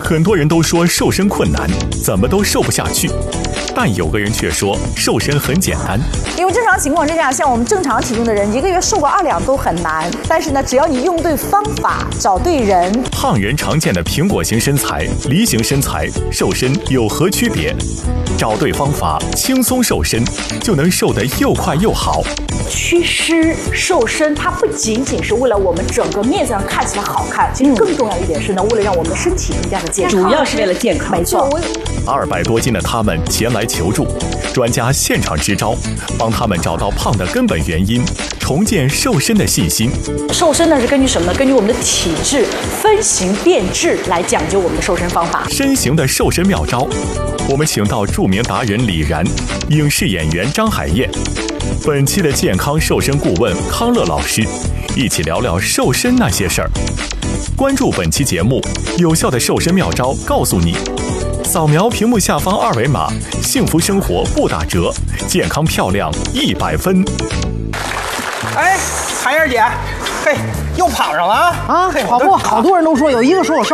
很多人都说瘦身困难，怎么都瘦不下去。但有个人却说瘦身很简单， 因为正常情况之下，像我们正常体重的人，1个月瘦个2两都很难。但是呢，只要你用对方法，找对人。 胖人常见的苹果型身材、梨形身材，瘦身有何区别？找对方法，轻松瘦身，就能瘦得又快又好。 祛湿瘦身，它不仅仅是为了我们整个面子上看起来好看，其实更重要一点是呢，为了让我们的身体更加的健康， 主要是为了健康。 没错。 200多斤的他们前来求助，专家现场支招，帮他们找到胖的根本原因，重建瘦身的信心。 瘦身呢是根据什么呢？根据我们的体质分型变质来讲究我们的瘦身方法。 身形的瘦身妙招，我们请到著名达人李然、影视演员张海燕，本期的健康瘦身顾问康乐老师，一起聊聊瘦身那些事儿。关注本期节目，有效的瘦身妙招告诉你。扫描屏幕下方2维码，幸福生活不打折，健康漂亮100分。 哎，海燕姐，嘿，又跑上了啊！ 啊，跑步好多人都说有一个说我瘦。